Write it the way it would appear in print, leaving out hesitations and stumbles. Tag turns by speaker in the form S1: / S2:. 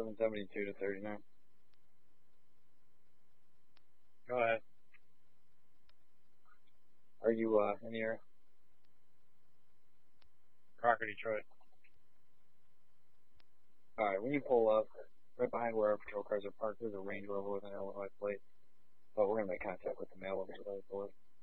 S1: 1172 to 39. Go ahead. Are you in the area? Crocker, Detroit. Alright, when you pull up, right behind where our patrol cars are parked, there's a Range Rover with an Illinois plate. But we're going to make contact with the male over to the board.